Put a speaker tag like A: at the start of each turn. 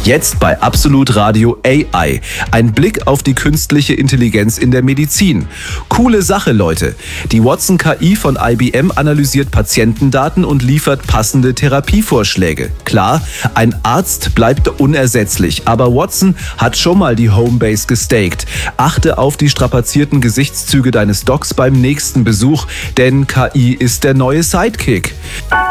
A: Jetzt bei Absolut Radio AI. Ein Blick auf die künstliche Intelligenz in der Medizin. Coole Sache, Leute. Die Watson KI von IBM analysiert Patientendaten und liefert passende Therapievorschläge. Klar, ein Arzt bleibt unersetzlich, aber Watson hat schon mal die Homebase gestaked. Achte auf die strapazierten Gesichtszüge deines Docs beim nächsten Besuch, denn KI ist der neue Sidekick.